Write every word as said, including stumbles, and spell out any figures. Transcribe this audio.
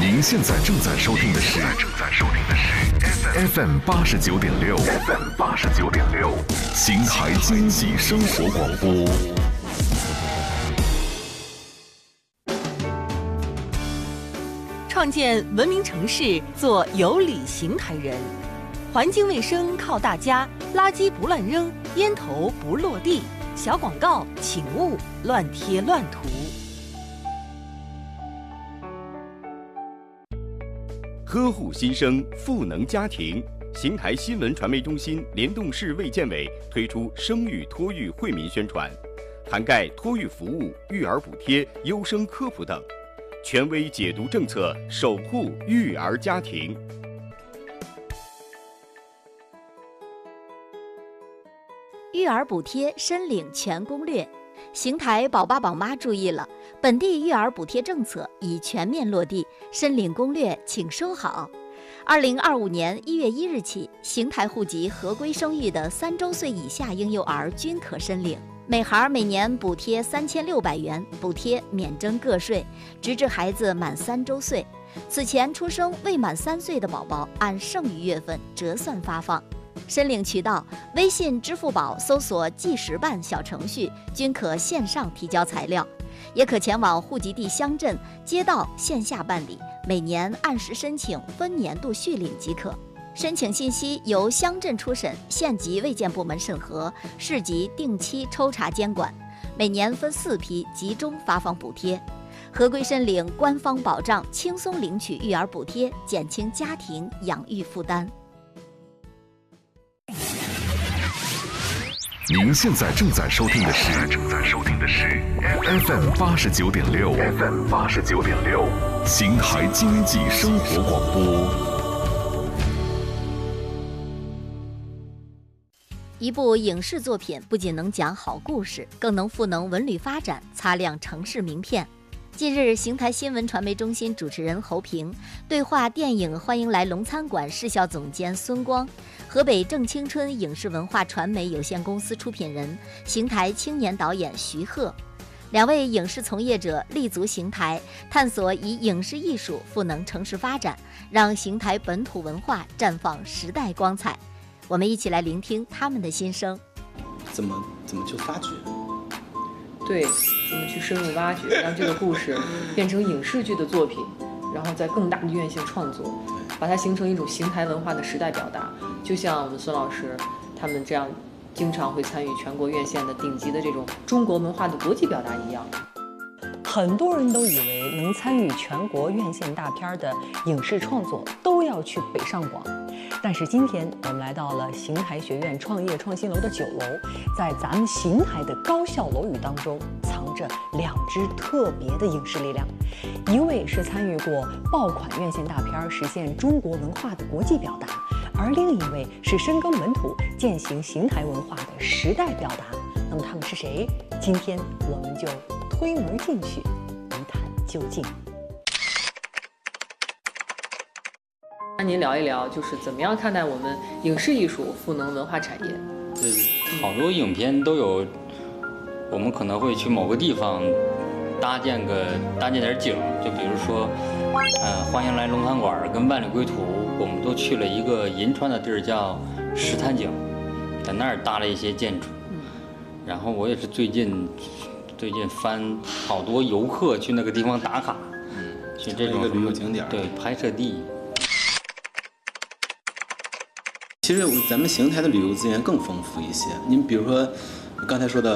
您现在正在收听的是正在收听的是 F M 八十九点六 F M 八十九点六邢台经济生活广播。 创建文明城市，做有理邢台人。环境卫生靠大家，垃圾不乱扔，烟头不落地。小广告请勿乱贴乱涂。 呵护新生，赋能家庭。邢台新闻传媒中心联动市卫健委推出生育托育惠民宣传，涵盖托育服务、育儿补贴、优生科普等，权威解读政策，守护育儿家庭。 育儿补贴申领全攻略。邢台宝爸宝妈注意了，本地育儿补贴政策已全面落地，申领攻略请收好。二零二五年一月一日起，邢台户籍合规生育的三周岁以下婴幼儿均可申领，每孩每年补贴三千六百元，补贴免征个税，直至孩子满三周岁。此前出生未满三岁的宝宝，按剩余月份折算发放。申领渠道：微信、支付宝搜索计时办小程序，均可线上提交材料，也可前往户籍地乡镇、街道线下办理，每年按时申请，分年度续领即可。申请信息由乡镇初审、县级卫健部门审核，市级定期抽查监管，每年分四批集中发放补贴。合规申领，官方保障，轻松领取育儿补贴，减轻家庭养育负担。 您现在正在收听的是正在收听的是 F M 八十九点六 F M 八十九点六邢台经济生活广播。 一部影视作品不仅能讲好故事，更能赋能文旅发展，擦亮城市名片。近日，邢台新闻传媒中心主持人侯平对话电影《欢迎来龙餐馆》市校总监孙光，河北正青春影视文化传媒有限公司出品人、邢台青年导演徐鹤。两位影视从业者立足邢台，探索以影视艺术赋能城市发展，让邢台本土文化绽放时代光彩。我们一起来聆听他们的心声。 怎么怎么去发掘？ 对，怎么去深入挖掘，让这个故事变成影视剧的作品，然后在更大的院线创作，把它形成一种邢台文化的时代表达。就像我们孙老师他们这样经常会参与全国院线的顶级的这种中国文化的国际表达一样。 很多人都以为能参与全国院线大片的影视创作都要去北上广，但是今天我们来到了邢台学院创业创新楼的九楼，在咱们邢台的高校楼宇当中藏着两支特别的影视力量，一位是参与过爆款院线大片实现中国文化的国际表达，而另一位是深耕本土践行邢台文化的时代表达。那么他们是谁？今天我们就推门进去，一探究竟。 那您聊一聊，就是怎么样看待我们影视艺术赋能文化产业？ 对，好多影片都有，我们可能会去某个地方搭建个搭建点景，就比如说，呃，欢迎来龙餐馆跟万里归途，我们都去了一个银川的地儿叫石潭井，在那儿搭了一些建筑。然后我也是最近最近翻好多游客去那个地方打卡， 嗯， 去这种一个旅游景点， 对，拍摄地。 其实咱们邢台的旅游资源更丰富一些，您比如说刚才说的